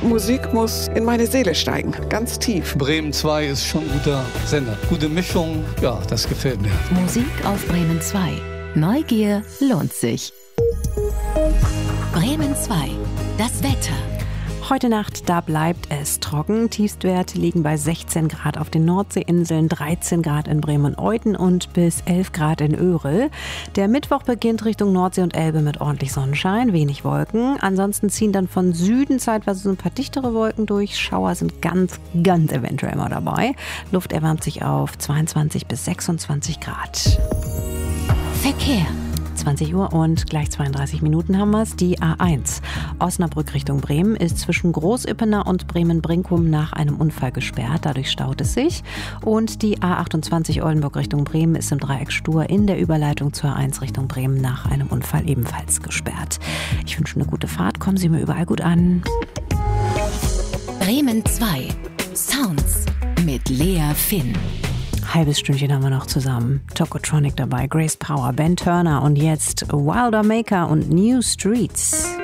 Musik muss in meine Seele steigen, ganz tief. Bremen 2 ist schon ein guter Sender. Gute Mischung, ja, das gefällt mir. Musik auf Bremen 2. Neugier lohnt sich. Bremen 2. Das Wetter. Heute Nacht, da bleibt es trocken. Tiefstwerte liegen bei 16 Grad auf den Nordseeinseln, 13 Grad in Bremen-Euthen und bis 11 Grad in Öhrl. Der Mittwoch beginnt Richtung Nordsee und Elbe mit ordentlich Sonnenschein, wenig Wolken. Ansonsten ziehen dann von Süden zeitweise so ein paar dichtere Wolken durch. Schauer sind ganz eventuell mal dabei. Luft erwärmt sich auf 22 bis 26 Grad. Verkehr. 20 Uhr und gleich 32 Minuten haben wir es. Die A1 Osnabrück Richtung Bremen ist zwischen Großippener und Bremen-Brinkum nach einem Unfall gesperrt. Dadurch staut es sich. Und die A28 Oldenburg Richtung Bremen ist im Dreieck Stur in der Überleitung zur A1 Richtung Bremen nach einem Unfall ebenfalls gesperrt. Ich wünsche eine gute Fahrt. Kommen Sie mir überall gut an. Bremen 2. Sounds mit Lea Finn. Halbes Stündchen haben wir noch zusammen. Tokotronic dabei, Grace Power, Ben Turner und jetzt Wilder Maker und New Streets.